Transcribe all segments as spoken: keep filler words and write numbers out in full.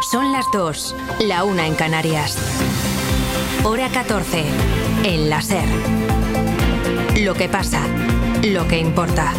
Son las dos, la una en Canarias. Hora catorce, en la SER. Lo que pasa, lo que importa.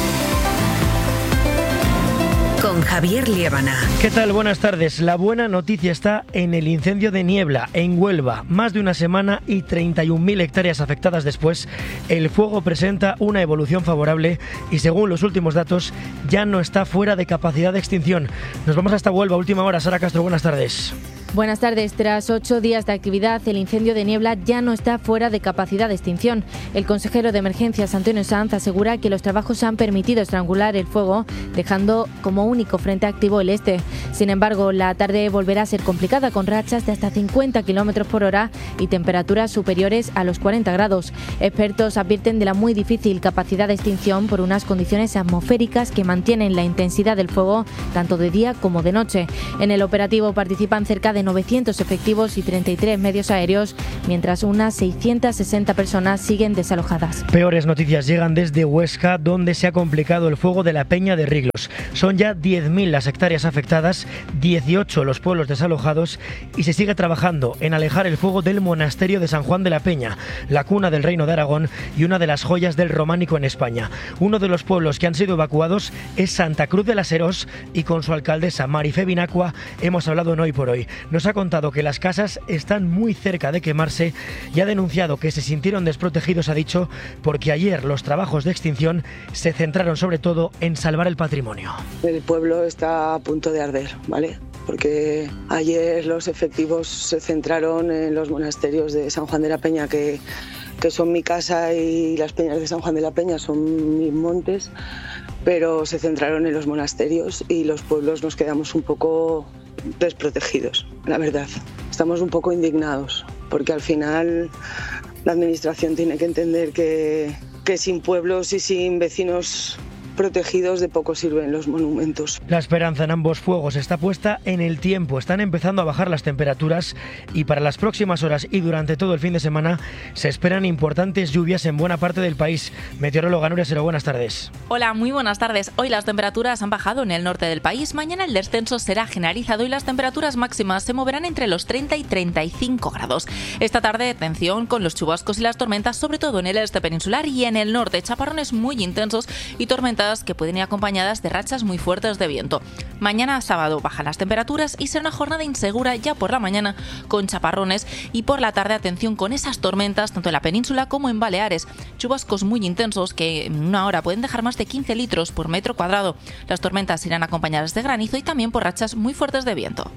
Con Javier Liébana. ¿Qué tal? Buenas tardes. La buena noticia está en el incendio de Niebla, en Huelva. Más de una semana y treinta y un mil hectáreas afectadas después, el fuego presenta una evolución favorable y, según los últimos datos, ya no está fuera de capacidad de extinción. Nos vamos hasta Huelva, última hora. Sara Castro, buenas tardes. Buenas tardes. Tras ocho días de actividad, el incendio de Niebla ya no está fuera de capacidad de extinción. El consejero de Emergencias, Antonio Sanz, asegura que los trabajos han permitido estrangular el fuego, dejando como único frente activo el este. Sin embargo, la tarde volverá a ser complicada, con rachas de hasta cincuenta kilómetros por hora y temperaturas superiores a los cuarenta grados. Expertos advierten de la muy difícil capacidad de extinción por unas condiciones atmosféricas que mantienen la intensidad del fuego tanto de día como de noche. En el operativo participan cerca de novecientos efectivos y treinta y tres medios aéreos, mientras unas seiscientas sesenta personas siguen desalojadas. Peores noticias llegan desde Huesca, donde se ha complicado el fuego de la Peña de Riglos. Son ya diez mil las hectáreas afectadas, dieciocho los pueblos desalojados y se sigue trabajando en alejar el fuego del monasterio de San Juan de la Peña, la cuna del Reino de Aragón y una de las joyas del románico en España. Uno de los pueblos que han sido evacuados es Santa Cruz de las Herós y con su alcaldesa Marifé Binacua hemos hablado en Hoy por Hoy. Nos ha contado que las casas están muy cerca de quemarse y ha denunciado que se sintieron desprotegidos, ha dicho, porque ayer los trabajos de extinción se centraron sobre todo en salvar el patrimonio. El pueblo está a punto de arder, ¿vale? Porque ayer los efectivos se centraron en los monasterios de San Juan de la Peña, que, que son mi casa, y las peñas de San Juan de la Peña son mis montes, pero se centraron en los monasterios y los pueblos nos quedamos un poco desprotegidos, la verdad. Estamos un poco indignados, porque al final la administración tiene que entender que, que sin pueblos y sin vecinos protegidos de poco sirven los monumentos. La esperanza en ambos fuegos está puesta en el tiempo. Están empezando a bajar las temperaturas y para las próximas horas y durante todo el fin de semana se esperan importantes lluvias en buena parte del país. Meteoróloga Nuria Sero, buenas tardes. Hola, muy buenas tardes. Hoy las temperaturas han bajado en el norte del país. Mañana el descenso será generalizado y las temperaturas máximas se moverán entre los treinta y treinta y cinco grados. Esta tarde, atención con los chubascos y las tormentas, sobre todo en el este peninsular y en el norte. Chaparrones muy intensos y tormentas que pueden ir acompañadas de rachas muy fuertes de viento. Mañana sábado bajan las temperaturas y será una jornada insegura ya por la mañana con chaparrones y por la tarde atención con esas tormentas tanto en la península como en Baleares. Chubascos muy intensos que en una hora pueden dejar más de quince litros por metro cuadrado. Las tormentas irán acompañadas de granizo y también por rachas muy fuertes de viento.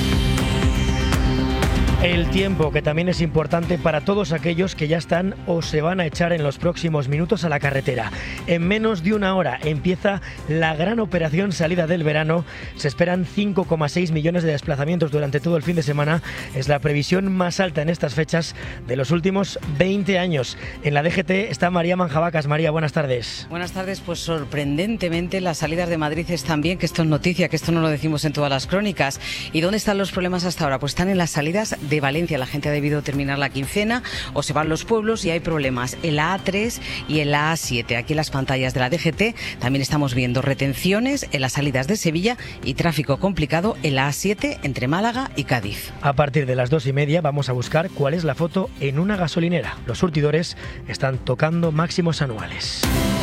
El tiempo, que también es importante para todos aquellos que ya están o se van a echar en los próximos minutos a la carretera. En menos de una hora empieza la gran operación salida del verano. Se esperan cinco coma seis millones de desplazamientos durante todo el fin de semana. Es la previsión más alta en estas fechas de los últimos veinte años. En la D G T está María Manjabacas. María, buenas tardes. Buenas tardes. Pues sorprendentemente las salidas de Madrid están bien, que esto es noticia, que esto no lo decimos en todas las crónicas. ¿Y dónde están los problemas hasta ahora? Pues están en las salidas de Valencia. La gente ha debido terminar la quincena o se van los pueblos y hay problemas en la A tres y en la A siete. Aquí en las pantallas de la D G T también estamos viendo retenciones en las salidas de Sevilla y tráfico complicado en la A siete entre Málaga y Cádiz. A partir de las dos y media vamos a buscar cuál es la foto en una gasolinera. Los surtidores están tocando máximos anuales.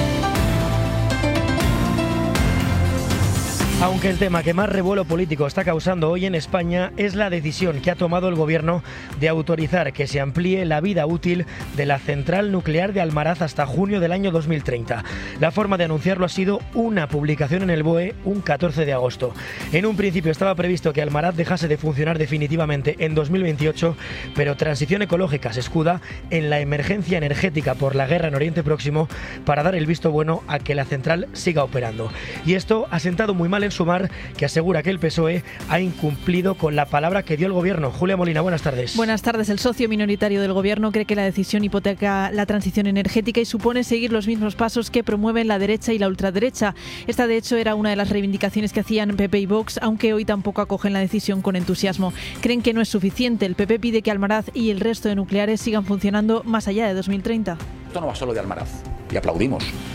Aunque el tema que más revuelo político está causando hoy en España es la decisión que ha tomado el Gobierno de autorizar que se amplíe la vida útil de la central nuclear de Almaraz hasta junio del año dos mil treinta. La forma de anunciarlo ha sido una publicación en el B O E un catorce de agosto. En un principio estaba previsto que Almaraz dejase de funcionar definitivamente en dos mil veintiocho, pero Transición Ecológica se escuda en la emergencia energética por la guerra en Oriente Próximo para dar el visto bueno a que la central siga operando. Y esto ha sentado muy mal en Sumar, que asegura que el P S O E ha incumplido con la palabra que dio el Gobierno. Julia Molina, buenas tardes. Buenas tardes. El socio minoritario del Gobierno cree que la decisión hipoteca la transición energética y supone seguir los mismos pasos que promueven la derecha y la ultraderecha. Esta, de hecho, era una de las reivindicaciones que hacían P P y Vox, aunque hoy tampoco acogen la decisión con entusiasmo. Creen que no es suficiente. El P P pide que Almaraz y el resto de nucleares sigan funcionando más allá de dos mil treinta. Esto no va solo de Almaraz, y aplaudimos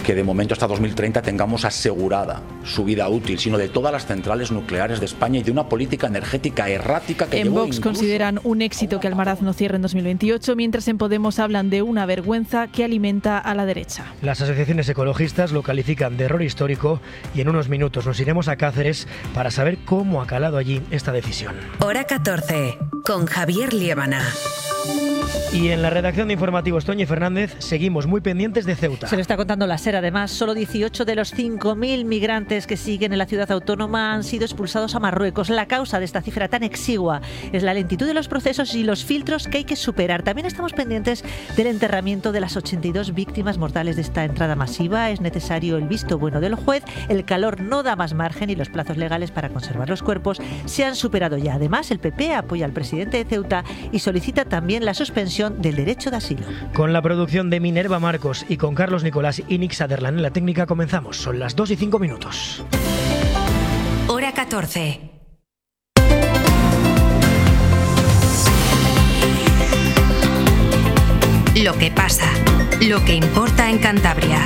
que de momento hasta dos mil treinta tengamos asegurada su vida útil, sino de todas las centrales nucleares de España y de una política energética errática que en llevó Vox incluso... consideran un éxito que Almaraz no cierre en dos mil veintiocho, mientras en Podemos hablan de una vergüenza que alimenta a la derecha. Las asociaciones ecologistas lo califican de error histórico y en unos minutos nos iremos a Cáceres para saber cómo ha calado allí esta decisión. Hora catorce, con Javier Liébana. Y en la redacción de Informativos, Toñi Fernández, seguimos muy pendientes de Ceuta. Se lo está contando la SER. Además, solo dieciocho de los cinco mil migrantes que siguen en la ciudad autónoma han sido expulsados a Marruecos. La causa de esta cifra tan exigua es la lentitud de los procesos y los filtros que hay que superar. También estamos pendientes del enterramiento de las ochenta y dos víctimas mortales de esta entrada masiva. Es necesario el visto bueno del juez. El calor no da más margen y los plazos legales para conservar los cuerpos se han superado ya. Además, el P P apoya al presidente de Ceuta y solicita también la suspensión del derecho de asilo. Con la producción de Minerva Marcos y con Carlos Nicolás y Nick Sutherland en la técnica comenzamos. Son las dos y cinco minutos. Hora catorce. Lo que pasa, lo que importa en Cantabria.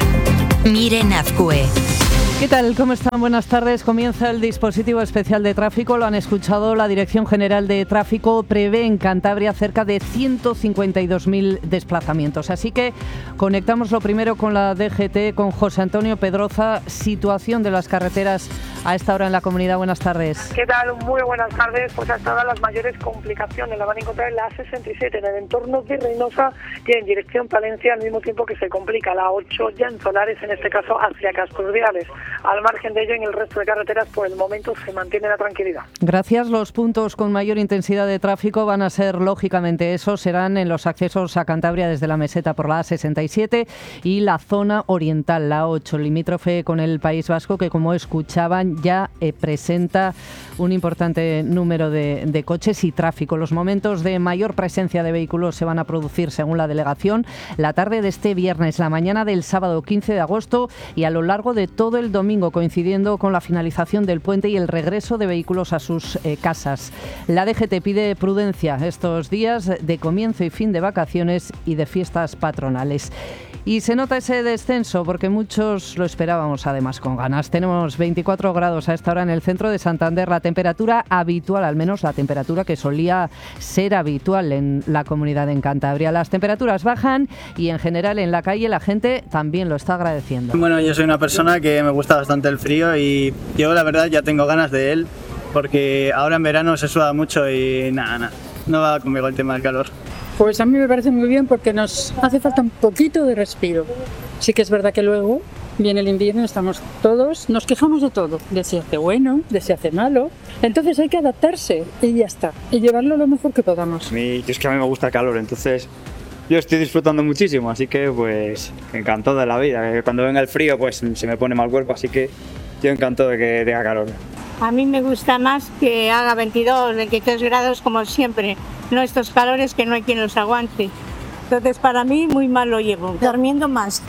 Miren Azcue. ¿Qué tal? ¿Cómo están? Buenas tardes. Comienza el dispositivo especial de tráfico. Lo han escuchado. La Dirección General de Tráfico prevé en Cantabria cerca de ciento cincuenta y dos mil desplazamientos. Así que conectamos lo primero con la D G T, con José Antonio Pedroza. Situación de las carreteras a esta hora en la comunidad. Buenas tardes. ¿Qué tal? Muy buenas tardes. Pues hasta ahora las mayores complicaciones las van a encontrar en la A sesenta y siete, en el entorno de Reynosa y en dirección Palencia, al mismo tiempo que se complica la ocho ya en Solares, en este caso hacia Castros Reales. Al margen de ello, en el resto de carreteras, por el momento se mantiene la tranquilidad. Gracias. Los puntos con mayor intensidad de tráfico van a ser, lógicamente, esos serán en los accesos a Cantabria desde la meseta por la A sesenta y siete y la zona oriental, la ocho, limítrofe con el País Vasco, que como escuchaban ya eh, presenta un importante número de, de coches y tráfico. Los momentos de mayor presencia de vehículos se van a producir, según la delegación, la tarde de este viernes, la mañana del sábado quince de agosto y a lo largo de todo el domingo, coincidiendo con la finalización del puente y el regreso de vehículos a sus eh, casas. La D G T pide prudencia estos días de comienzo y fin de vacaciones y de fiestas patronales. Y se nota ese descenso porque muchos lo esperábamos además con ganas. Tenemos veinticuatro grados a esta hora en el centro de Santander, la temperatura habitual, al menos la temperatura que solía ser habitual en la comunidad en Cantabria. Las temperaturas bajan y en general en la calle la gente también lo está agradeciendo. Bueno, yo soy una persona que me gusta bastante el frío y yo la verdad ya tengo ganas de él porque ahora en verano se suda mucho y nada, nada, no va conmigo el tema del calor. Pues a mí me parece muy bien porque nos hace falta un poquito de respiro. Sí que es verdad que luego viene el invierno, estamos todos, nos quejamos de todo, de si hace bueno, de si hace malo. Entonces hay que adaptarse y ya está, y llevarlo lo mejor que podamos. A mí, es que a mí me gusta el calor, entonces yo estoy disfrutando muchísimo, así que pues encantado de la vida. Cuando venga el frío pues se me pone mal cuerpo, así que yo encantado de que tenga calor. A mí me gusta más que haga veintidós, veintitrés grados como siempre, no estos calores que no hay quien los aguante. Entonces para mí muy mal lo llevo, durmiendo más.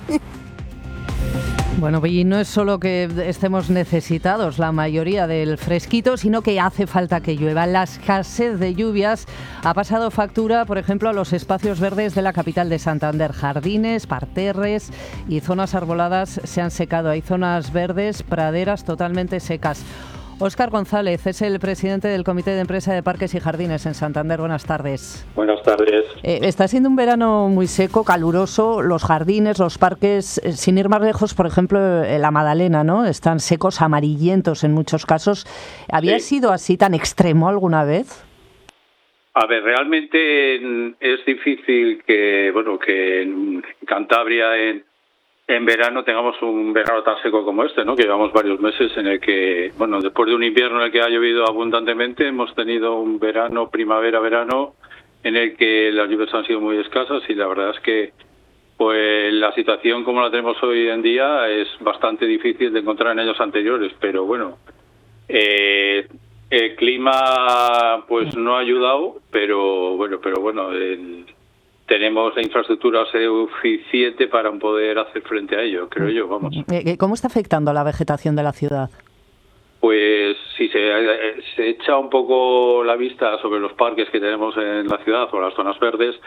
Bueno, y no es solo que estemos necesitados la mayoría del fresquito, sino que hace falta que llueva. La escasez de lluvias ha pasado factura, por ejemplo, a los espacios verdes de la capital de Santander. Jardines, parterres y zonas arboladas se han secado. Hay zonas verdes, praderas totalmente secas. Óscar González es el presidente del Comité de Empresa de Parques y Jardines en Santander. Buenas tardes. Buenas tardes. Eh, está siendo un verano muy seco, caluroso. Los jardines, los parques, eh, sin ir más lejos, por ejemplo, eh, la Madalena, ¿no? Están secos, amarillentos en muchos casos. ¿Había sí. sido así tan extremo alguna vez? A ver, realmente es difícil que, bueno, que en Cantabria, en en verano tengamos un verano tan seco como este, ¿no? Que llevamos varios meses en el que, bueno, después de un invierno en el que ha llovido abundantemente, hemos tenido un verano, primavera-verano, en el que las lluvias han sido muy escasas y la verdad es que pues la situación como la tenemos hoy en día es bastante difícil de encontrar en años anteriores, pero bueno, eh, el clima pues no ha ayudado, pero bueno, pero bueno, el tenemos la infraestructura suficiente para poder hacer frente a ello, creo yo, vamos. ¿Cómo está afectando a la vegetación de la ciudad? Pues si se, se echa un poco la vista sobre los parques que tenemos en la ciudad o las zonas verdes,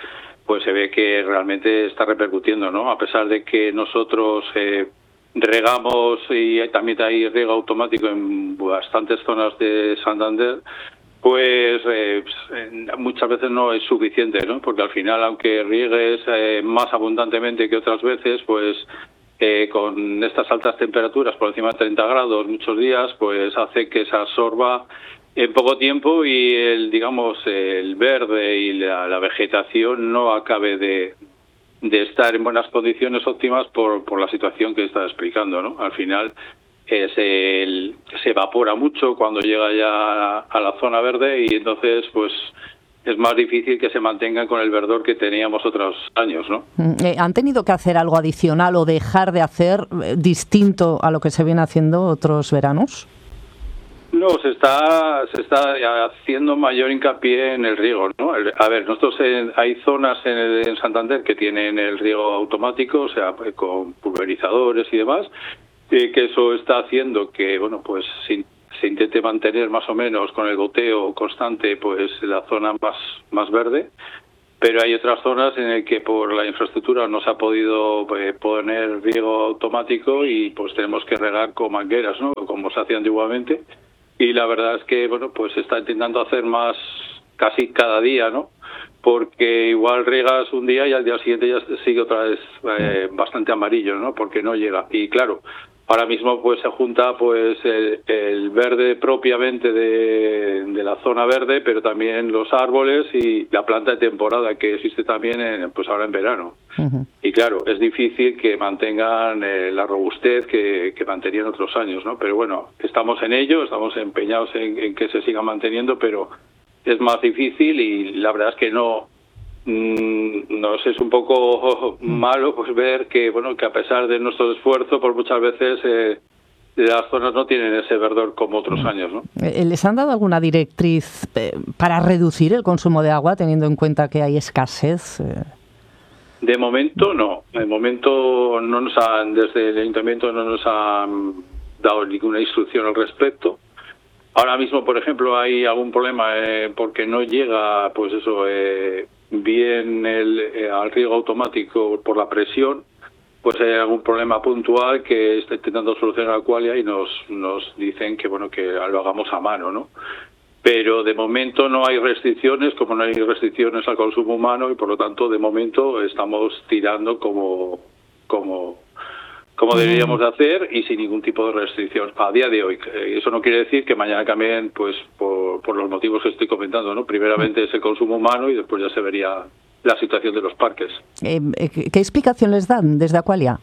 pues se ve que realmente está repercutiendo, ¿no? A pesar de que nosotros eh, regamos y también hay riego automático en bastantes zonas de Santander, pues eh, muchas veces no es suficiente, ¿no? Porque al final, aunque riegues eh, más abundantemente que otras veces, pues eh, con estas altas temperaturas, por encima de treinta grados muchos días, pues hace que se absorba en poco tiempo y el, digamos, el verde y la, la vegetación no acabe de, de estar en buenas condiciones óptimas por, por la situación que está explicando, ¿no? Al final eh, se, se evapora mucho cuando llega ya a la zona verde y entonces pues es más difícil que se mantengan con el verdor que teníamos otros años, ¿no? ¿Han tenido que hacer algo adicional o dejar de hacer eh, distinto a lo que se viene haciendo otros veranos? No, se está se está haciendo mayor hincapié en el riego, ¿no? El, a ver, nosotros en, hay zonas en, el, en Santander que tienen el riego automático, o sea, con pulverizadores y demás, y que eso está haciendo que, bueno, pues se, se intente mantener más o menos con el goteo constante, pues la zona más más verde. Pero hay otras zonas en las que por la infraestructura no se ha podido eh, poner riego automático y pues tenemos que regar con mangueras, ¿no? Como se hacía antiguamente. Y la verdad es que, bueno, pues se está intentando hacer más casi cada día, ¿no? Porque igual riegas un día y al día siguiente ya sigue otra vez eh, bastante amarillo, ¿no? Porque no llega. Y claro, ahora mismo pues se junta pues el, el verde propiamente de, de la zona verde, pero también los árboles y la planta de temporada que existe también en, pues ahora en verano. Uh-huh. Y claro, es difícil que mantengan eh, la robustez que, que mantenían otros años, ¿no? Pero bueno, estamos en ello, estamos empeñados en, en que se siga manteniendo, pero es más difícil y la verdad es que no... No sé, es un poco malo pues ver que bueno que a pesar de nuestro esfuerzo, por muchas veces eh, las zonas no tienen ese verdor como otros años, ¿no? ¿Les han dado alguna directriz eh, para reducir el consumo de agua, teniendo en cuenta que hay escasez? Eh... De momento no. De momento no nos han, desde el ayuntamiento no nos han dado ninguna instrucción al respecto. Ahora mismo, por ejemplo, hay algún problema eh, porque no llega, pues eso, eh, bien el, eh, al riego automático por la presión, pues hay algún problema puntual que está intentando solucionar Aqualia y nos nos dicen que bueno que lo hagamos a mano, ¿no? Pero de momento no hay restricciones, como no hay restricciones al consumo humano y por lo tanto de momento estamos tirando como como como deberíamos de hacer y sin ningún tipo de restricción a día de hoy. Eso no quiere decir que mañana cambien, pues por, por los motivos que estoy comentando, ¿no? Primeramente es el consumo humano y después ya se vería la situación de los parques. Eh, ¿Qué explicación les dan desde Aqualia?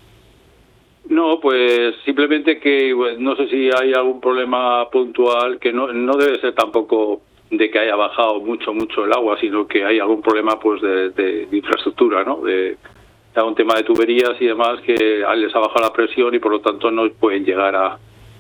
No, pues simplemente que pues, no sé si hay algún problema puntual, que no no debe ser tampoco de que haya bajado mucho, mucho el agua, sino que hay algún problema pues de, de, de infraestructura, ¿no? De, a un tema de tuberías y demás que les ha bajado la presión y por lo tanto no pueden llegar a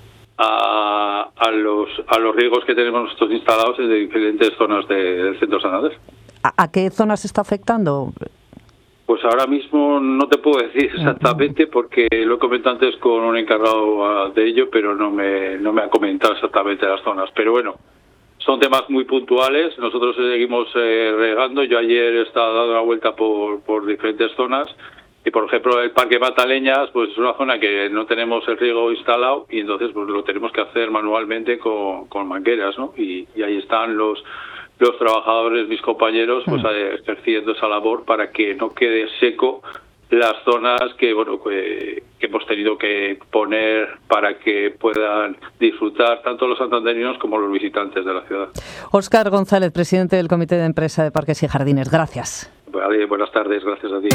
a, a los a los riegos que tenemos nosotros instalados en diferentes zonas de, del centro de Santander. ¿A, ¿A qué zonas está afectando? Pues ahora mismo no te puedo decir exactamente porque lo he comentado antes con un encargado de ello, pero no me no me ha comentado exactamente las zonas. Pero bueno, son temas muy puntuales. Nosotros seguimos eh, regando. Yo ayer he estado dando una vuelta por, por diferentes zonas y, por ejemplo, el Parque Mataleñas pues es una zona que no tenemos el riego instalado y entonces pues lo tenemos que hacer manualmente con, con mangueras, ¿no? Y, y ahí están los los trabajadores, mis compañeros, pues ejerciendo esa labor para que no quede seco las zonas que bueno que, que hemos tenido que poner para que puedan disfrutar tanto los santanderinos como los visitantes de la ciudad. Óscar González, presidente del Comité de Empresa de Parques y Jardines. Gracias. Vale, buenas tardes, gracias a ti.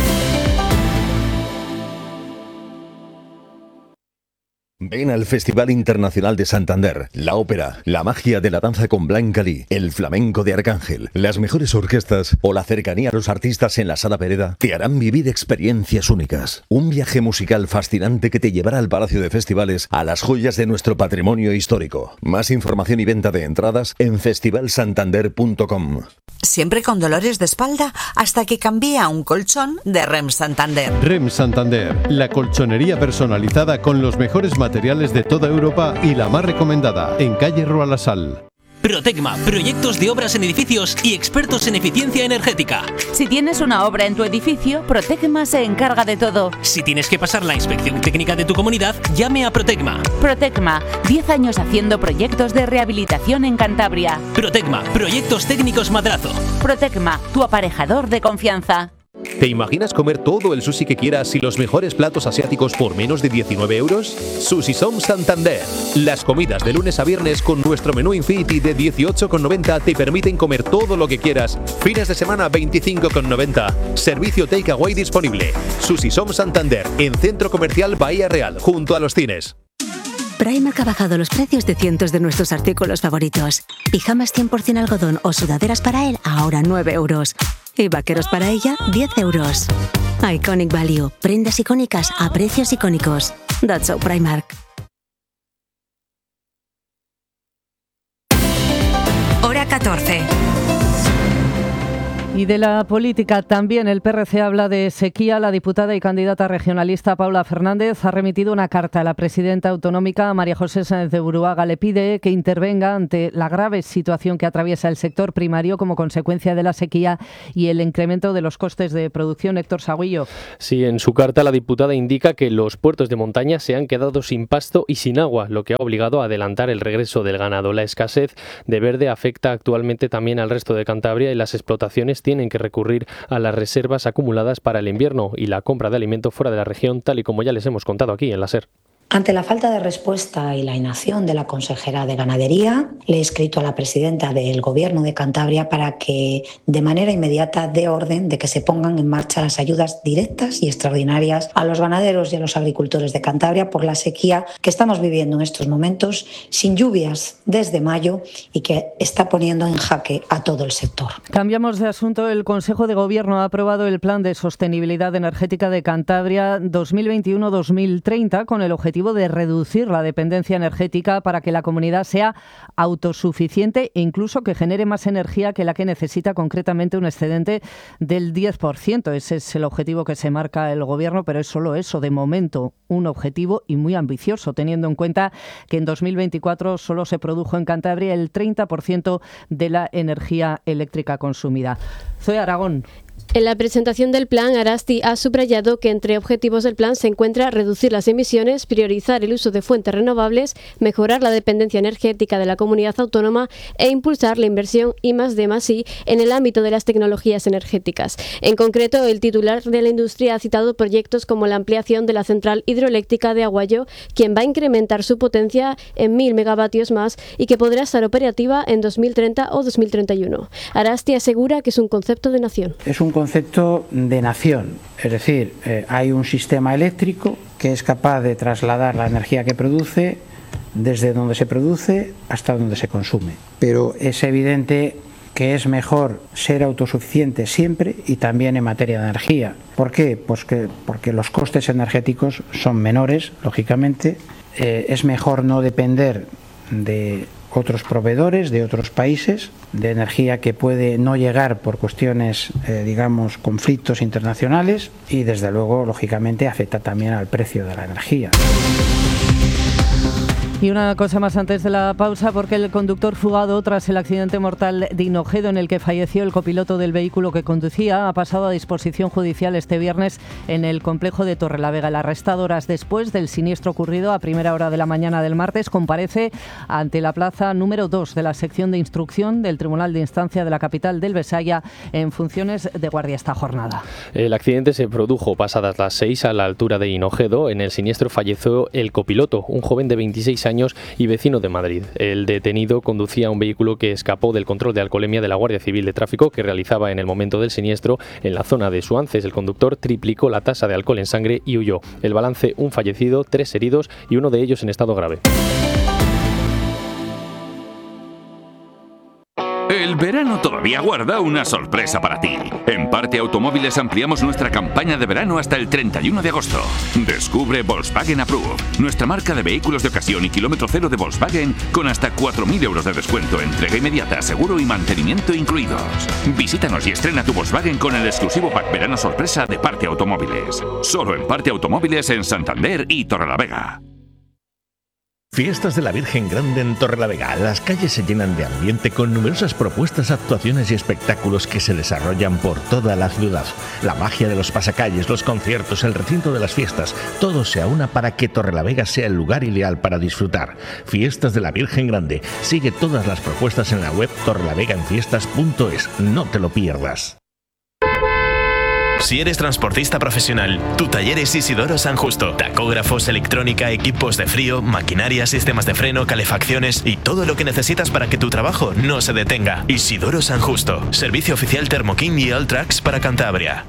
Ven al Festival Internacional de Santander, la ópera, la magia de la danza con Blanca Lee, el flamenco de Arcángel, las mejores orquestas o la cercanía a los artistas en la Sala Pereda te harán vivir experiencias únicas. Un viaje musical fascinante que te llevará al Palacio de Festivales, a las joyas de nuestro patrimonio histórico. Más información y venta de entradas en festival santander punto com. Siempre con dolores de espalda hasta que cambié a un colchón de Rem Santander. Rem Santander, la colchonería personalizada con los mejores materiales de toda Europa y la más recomendada, en calle Roa La Sal. Protecma, proyectos de obras en edificios y expertos en eficiencia energética. Si tienes una obra en tu edificio, Protecma se encarga de todo. Si tienes que pasar la inspección técnica de tu comunidad, llame a Protecma. Protecma, diez años haciendo proyectos de rehabilitación en Cantabria. Protecma, proyectos técnicos Madrazo. Protecma, tu aparejador de confianza. ¿Te imaginas comer todo el sushi que quieras y los mejores platos asiáticos por menos de diecinueve euros? Sushi Som Santander. Las comidas de lunes a viernes con nuestro menú Infinity de dieciocho con noventa te permiten comer todo lo que quieras. Fines de semana veinticinco con noventa. Servicio takeaway disponible. Sushi Som Santander, en Centro Comercial Bahía Real, junto a los cines. Primark ha bajado los precios de cientos de nuestros artículos favoritos. Pijamas cien por ciento algodón o sudaderas para él, ahora nueve euros. Y vaqueros para ella, diez euros. Iconic Value. Prendas icónicas a precios icónicos. That's so Primark. Hora catorce. Y de la política también el P R C habla de sequía. La diputada y candidata regionalista Paula Fernández ha remitido una carta a la presidenta autonómica María José Sáenz de Buruaga. Le pide que intervenga ante la grave situación que atraviesa el sector primario como consecuencia de la sequía y el incremento de los costes de producción. Héctor Sagüillo. Sí, en su carta la diputada indica que los puertos de montaña se han quedado sin pasto y sin agua, lo que ha obligado a adelantar el regreso del ganado. La escasez de verde afecta actualmente también al resto de Cantabria y las explotaciones tienen que recurrir a las reservas acumuladas para el invierno y la compra de alimento fuera de la región, tal y como ya les hemos contado aquí en la SER. Ante la falta de respuesta y la inacción de la consejera de Ganadería, le he escrito a la presidenta del Gobierno de Cantabria para que de manera inmediata dé orden de que se pongan en marcha las ayudas directas y extraordinarias a los ganaderos y a los agricultores de Cantabria por la sequía que estamos viviendo en estos momentos, sin lluvias desde mayo y que está poniendo en jaque a todo el sector. Cambiamos de asunto. El Consejo de Gobierno ha aprobado el Plan de Sostenibilidad Energética de Cantabria dos mil veintiuno a dos mil treinta con el objetivo de reducir la dependencia energética para que la comunidad sea autosuficiente e incluso que genere más energía que la que necesita, concretamente un excedente del diez por ciento. Ese es el objetivo que se marca el Gobierno, pero es solo eso, de momento, un objetivo y muy ambicioso, teniendo en cuenta que en dos mil veinticuatro solo se produjo en Cantabria el treinta por ciento de la energía eléctrica consumida. Zoe Aragón. En la presentación del plan, Arasti ha subrayado que entre objetivos del plan se encuentra reducir las emisiones, priorizar el uso de fuentes renovables, mejorar la dependencia energética de la comunidad autónoma e impulsar la inversión I más D más I en el ámbito de las tecnologías energéticas. En concreto, el titular de la industria ha citado proyectos como la ampliación de la central hidroeléctrica de Aguayo, quien va a incrementar su potencia en mil megavatios más y que podrá estar operativa en dos mil treinta o dos mil treinta y uno. Arasti asegura que es un concepto de nación. Es un concepto de nación, es decir, eh, hay un sistema eléctrico que es capaz de trasladar la energía que produce desde donde se produce hasta donde se consume. Pero es evidente que es mejor ser autosuficiente siempre y también en materia de energía. ¿Por qué? Pues que, porque los costes energéticos son menores, lógicamente. Eh, es mejor no depender de otros proveedores de otros países, de energía que puede no llegar por cuestiones, eh, digamos, conflictos internacionales y, desde luego, lógicamente, afecta también al precio de la energía. Y una cosa más antes de la pausa, porque el conductor fugado tras el accidente mortal de Hinojedo en el que falleció el copiloto del vehículo que conducía ha pasado a disposición judicial este viernes en el complejo de Torrelavega. El arrestado horas después del siniestro ocurrido a primera hora de la mañana del martes comparece ante la plaza número dos de la sección de instrucción del Tribunal de Instancia de la capital del Besaya en funciones de guardia esta jornada. El accidente se produjo pasadas las seis a la altura de Hinojedo. En el siniestro falleció el copiloto, un joven de veintiséis años y vecino de Madrid. El detenido conducía un vehículo que escapó del control de alcoholemia de la Guardia Civil de Tráfico que realizaba en el momento del siniestro en la zona de Suances. El conductor triplicó la tasa de alcohol en sangre y huyó. El balance: un fallecido, tres heridos y uno de ellos en estado grave. El verano todavía guarda una sorpresa para ti. En Parte Automóviles ampliamos nuestra campaña de verano hasta el treinta y uno de agosto. Descubre Volkswagen Approve, nuestra marca de vehículos de ocasión y kilómetro cero de Volkswagen con hasta cuatro mil euros de descuento, entrega inmediata, seguro y mantenimiento incluidos. Visítanos y estrena tu Volkswagen con el exclusivo pack verano sorpresa de Parte Automóviles. Solo en Parte Automóviles en Santander y Torrelavega. Fiestas de la Virgen Grande en Torrelavega. Las calles se llenan de ambiente con numerosas propuestas, actuaciones y espectáculos que se desarrollan por toda la ciudad. La magia de los pasacalles, los conciertos, el recinto de las fiestas, todo se aúna para que Torrelavega sea el lugar ideal para disfrutar. Fiestas de la Virgen Grande. Sigue todas las propuestas en la web torrelavegaenfiestas punto es. No te lo pierdas. Si eres transportista profesional, tu taller es Isidoro San Justo. Tacógrafos, electrónica, equipos de frío, maquinaria, sistemas de freno, calefacciones y todo lo que necesitas para que tu trabajo no se detenga. Isidoro San Justo. Servicio oficial Thermo King y Alltrax para Cantabria.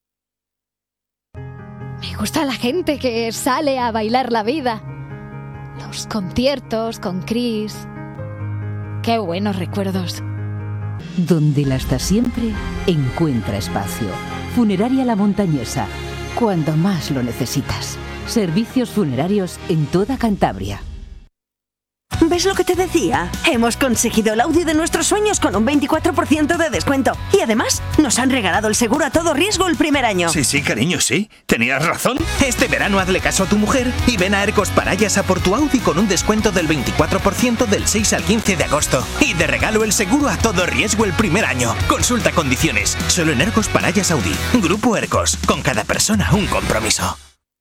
Me gusta la gente que sale a bailar la vida. Los conciertos con Chris. Qué buenos recuerdos. Donde la está siempre, encuentra espacio. Funeraria La Montañesa, cuando más lo necesitas. Servicios funerarios en toda Cantabria. ¿Ves lo que te decía? Hemos conseguido el Audi de nuestros sueños con un veinticuatro por ciento de descuento. Y además, nos han regalado el seguro a todo riesgo el primer año. Sí, sí, cariño, sí. Tenías razón. Este verano hazle caso a tu mujer y ven a Ercos Parayas a por tu Audi con un descuento del veinticuatro por ciento del seis al quince de agosto. Y de regalo el seguro a todo riesgo el primer año. Consulta condiciones. Solo en Ercos Parayas Audi. Grupo Ercos. Con cada persona un compromiso.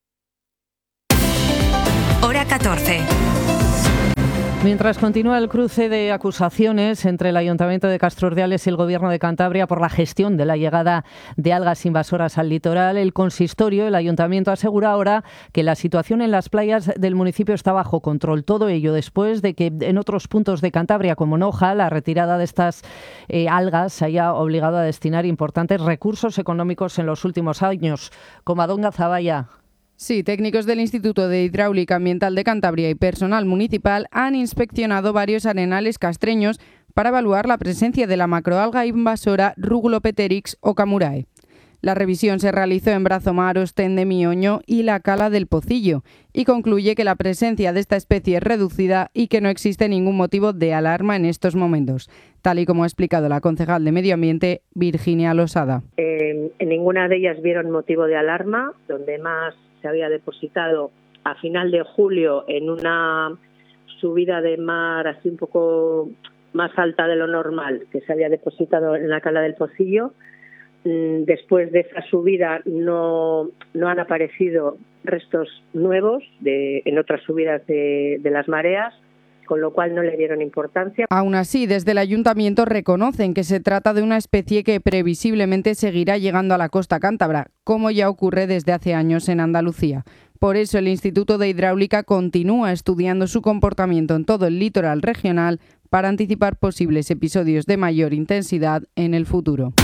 Hora catorce. Mientras continúa el cruce de acusaciones entre el Ayuntamiento de Castrurdiales y el Gobierno de Cantabria por la gestión de la llegada de algas invasoras al litoral, el consistorio, el Ayuntamiento, asegura ahora que la situación en las playas del municipio está bajo control. Todo ello después de que en otros puntos de Cantabria, como Noja, la retirada de estas eh, algas haya obligado a destinar importantes recursos económicos en los últimos años. Comadonga Zavalla. Sí, técnicos del Instituto de Hidráulica Ambiental de Cantabria y personal municipal han inspeccionado varios arenales castreños para evaluar la presencia de la macroalga invasora Rugulopteryx okamurae. La revisión se realizó en Brazomar, Ostén de Mioño y la Cala del Pocillo y concluye que la presencia de esta especie es reducida y que no existe ningún motivo de alarma en estos momentos, tal y como ha explicado la concejal de Medio Ambiente, Virginia Losada. Eh, en ninguna de ellas vieron motivo de alarma, donde más se había depositado a final de julio en una subida de mar así un poco más alta de lo normal, que se había depositado en la Cala del Pocillo. Después de esa subida no, no han aparecido restos nuevos de, en otras subidas de, de las mareas, con lo cual no le dieron importancia. Aún así, desde el Ayuntamiento reconocen que se trata de una especie que previsiblemente seguirá llegando a la costa cántabra, como ya ocurre desde hace años en Andalucía. Por eso el Instituto de Hidráulica continúa estudiando su comportamiento en todo el litoral regional para anticipar posibles episodios de mayor intensidad en el futuro.